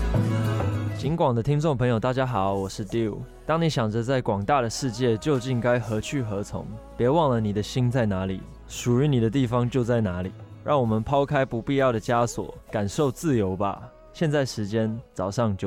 警广的听众朋友，大家好，我是 Dew。当你想着在广大的世界究竟该何去何从，别忘了你的心在哪里，属于你的地方就在哪里。让我们抛开不必要的枷锁，感受自由吧。现在时间早上9